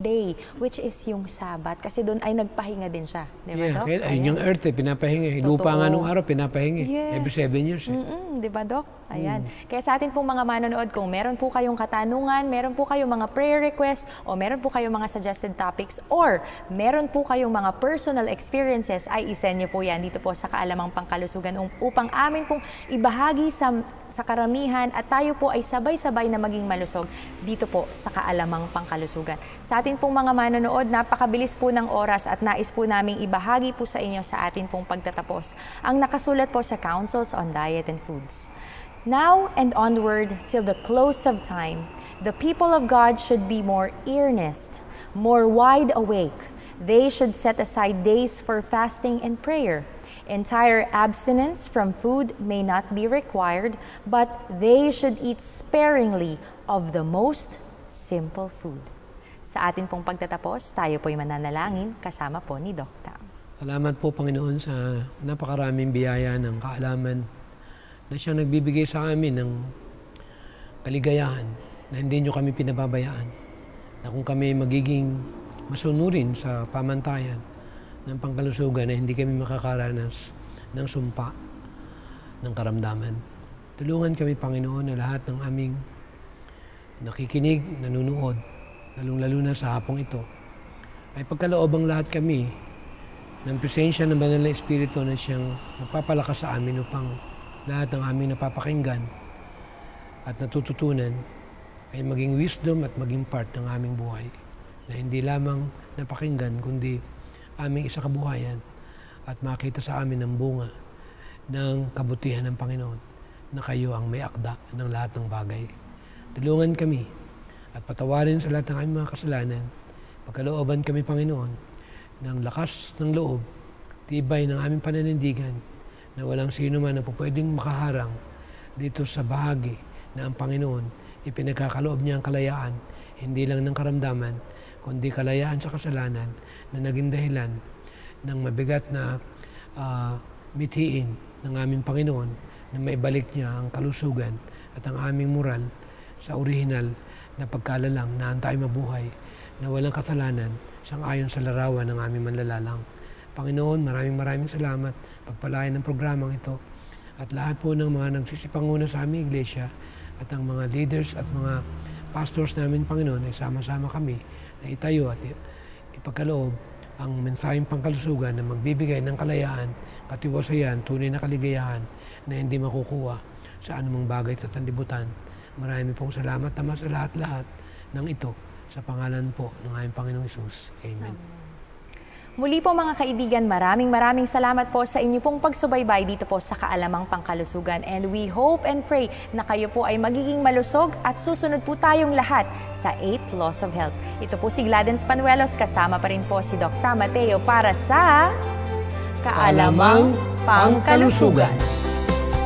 day, which is yung Sabat. Kasi doon ay nagpahinga din siya. Di ba, Doc? Ayun yung earth, pinapahinga. Lupa nga nung araw, pinapahinga. Yes. Every 7 years. Di ba, Doc? Ayan. Kaya sa atin pong mga manonood, kung meron po kayong katanungan, meron po kayong mga prayer requests, o meron po kayong mga suggested topics, or meron po kayong mga personal experiences, ay isend nyo po yan dito po sa Kaalamang Pangkalusugan upang amin pong ibahagi sa karamihan at tayo po ay sabay-sabay na maging malusog dito po sa Kaalamang Pangkalusugan. Sa atin pong mga manonood, napakabilis po ng oras at nais po naming ibahagi po sa inyo sa atin pong pagtatapos ang nakasulat po sa Councils on Diet and Foods. Now and onward till the close of time, the people of God should be more earnest, more wide awake. They should set aside days for fasting and prayer. Entire abstinence from food may not be required, but they should eat sparingly of the most simple food. Sa atin pong pagtatapos, tayo po'y mananalangin kasama po ni Doc Tam. Salamat po, Panginoon, sa napakaraming biyaya ng kaalaman na siyang nagbibigay sa amin ng kaligayahan na hindi nyo kami pinababayaan. Na kung kami magiging masunurin sa pamantayan ng pangkalusugan na hindi kami makakaranas ng sumpa ng karamdaman. Tulungan kami, Panginoon, na lahat ng aming nakikinig, nanunood, lalong-lalo na sa hapong ito, ay pagkaloob ang lahat kami ng presensya ng Banal na Espiritu na siyang napapalakas sa amin upang lahat ng aming napapakinggan at natututunan ay maging wisdom at maging part ng aming buhay. Na hindi lamang napakinggan, kundi aming isakabuhayan at makita sa amin ang bunga ng kabutihan ng Panginoon na kayo ang may akda ng lahat ng bagay. Tulungan kami at patawarin sa lahat ng aming mga kasalanan. Pagkalooban kami, Panginoon, ng lakas ng loob, tibay ng aming pananindigan, na walang sino man na pwedeng makaharang dito sa bahagi na ang Panginoon ipinagkakaloob niya ang kalayaan, hindi lang ng karamdaman, kundi kalayaan sa kasalanan na naging dahilan ng mabigat na mithiin ng aming Panginoon na maibalik niya ang kalusugan at ang aming moral sa orihinal na pagkalalang na tayo mabuhay na walang kasalanan sang-ayon sa larawan ng aming manlalalang. Panginoon, maraming salamat. Pagpalain ng programang ito at lahat po ng mga nagsisipanguna sa aming iglesia at ang mga leaders at mga pastors namin, Panginoon, ay sama-sama kami na itayo at ipagkaloob ang mensaheng pangkalusugan na magbibigay ng kalayaan, katiwasayan, tunay na kaligayahan na hindi makukuha sa anumang bagay sa sanlibutan. Marami pong salamat naman sa lahat-lahat ng ito sa pangalan po ng aming Panginoong Hesus. Amen. Muli po mga kaibigan, maraming salamat po sa inyo pong pagsubaybay dito po sa Kaalamang Pangkalusugan. And we hope and pray na kayo po ay magiging malusog at susunod po tayong lahat sa 8 Laws of Health. Ito po si Gladens Panuelos, kasama pa rin po si Dr. Mateo para sa Kaalamang Pangkalusugan.